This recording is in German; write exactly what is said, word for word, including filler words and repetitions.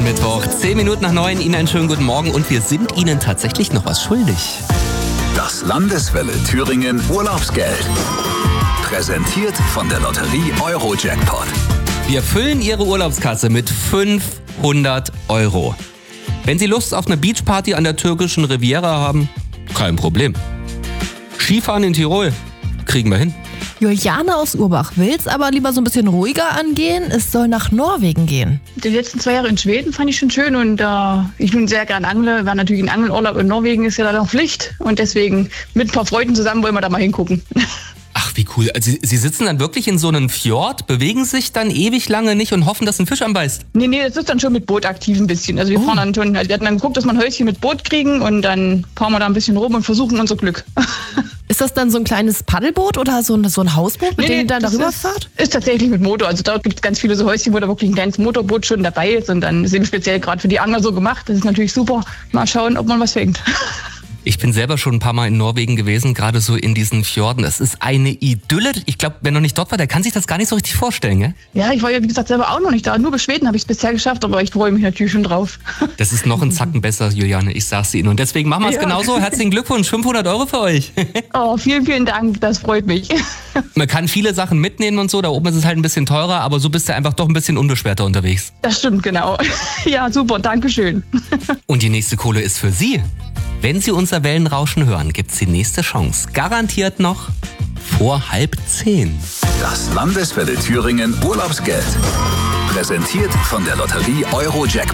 Mittwoch, zehn Minuten nach neun. Ihnen einen schönen guten Morgen und wir sind Ihnen tatsächlich noch was schuldig. Das Landeswelle Thüringen Urlaubsgeld. Präsentiert von der Lotterie Euro-Jackpot. Wir füllen Ihre Urlaubskasse mit fünfhundert Euro. Wenn Sie Lust auf eine Beachparty an der türkischen Riviera haben, kein Problem. Skifahren in Tirol, kriegen wir hin. Juliane aus Urbach will's aber lieber so ein bisschen ruhiger angehen. Es soll nach Norwegen gehen. Die letzten zwei Jahre in Schweden fand ich schon schön und äh, ich bin sehr gern Angle, war natürlich ein Angelurlaub in Norwegen, ist ja leider noch Pflicht und deswegen mit ein paar Freunden zusammen wollen wir da mal hingucken. Ach, wie cool. Also Sie sitzen dann wirklich in so einem Fjord, bewegen sich dann ewig lange nicht und hoffen, dass ein Fisch anbeißt? Nee, nee, das ist dann schon mit Boot aktiv ein bisschen. Also wir Oh. fahren dann schon, wir hatten dann geguckt, dass wir ein Häuschen mit Boot kriegen und dann fahren wir da ein bisschen rum und versuchen unser Glück. Ist das dann so ein kleines Paddelboot oder so ein, so ein Hausboot, mit Nee, dem nee, ihr dann das darüber ist, fahrt? Ist tatsächlich mit Motor. Also dort gibt es ganz viele so Häuschen, wo da wirklich ein kleines Motorboot schon dabei ist und dann sind speziell gerade für die Angler so gemacht. Das ist natürlich super. Mal schauen, ob man was fängt. Ich bin selber schon ein paar Mal in Norwegen gewesen, gerade so in diesen Fjorden. Das ist eine Idylle. Ich glaube, wer noch nicht dort war, der kann sich das gar nicht so richtig vorstellen, gell? Ja, ich war ja wie gesagt selber auch noch nicht da. Nur bis Schweden habe ich es bisher geschafft, aber ich freue mich natürlich schon drauf. Das ist noch ein Zacken besser, Juliane, ich sag's Ihnen. Und deswegen machen wir es Ja. genauso. Herzlichen Glückwunsch, fünfhundert Euro für euch. Oh, vielen, vielen Dank. Das freut mich. Man kann viele Sachen mitnehmen und so, da oben ist es halt ein bisschen teurer, aber so bist du einfach doch ein bisschen unbeschwerter unterwegs. Das stimmt, genau. Ja, super. Dankeschön. Und die nächste Kohle ist für Sie. Wenn Sie unser Wellenrauschen hören, gibt's die nächste Chance. Garantiert noch vor halb zehn. Das Landeswelle Thüringen Urlaubsgeld. Präsentiert von der Lotterie Euro-Jackpot.